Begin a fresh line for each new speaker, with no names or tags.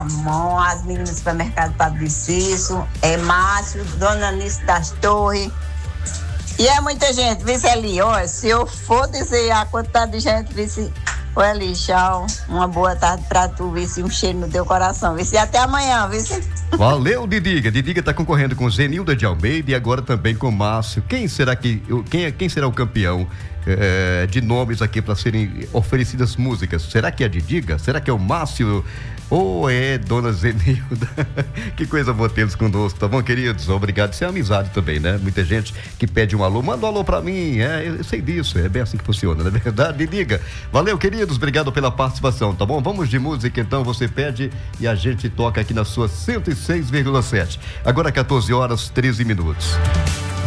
Ramon, as meninas do supermercado Padre Cício, é Márcio, Dona Anice das Torres. E é muita gente, vice ali, olha, se eu for dizer a quantidade de gente, vice, olha ali, tchau, uma boa tarde pra tu, vice, um cheiro no teu coração, vice, e até amanhã, vice.
Valeu, Didiga. Didiga tá concorrendo com Zenilda de Almeida e agora também com Márcio. Quem será o campeão de nomes aqui para serem oferecidas músicas? Será que é a Didiga? Será que é o Márcio? Ou é Dona Zenilda? Que coisa boa tê-los conosco, tá bom, queridos? Obrigado. Isso é amizade também, né? Muita gente que pede um alô, manda um alô pra mim, eu sei disso, é bem assim que funciona, não é verdade? Didiga. Valeu, queridos, obrigado pela participação, tá bom? Vamos de música, então, você pede e a gente toca aqui na sua 106,7. Agora 14 horas, 13 minutos.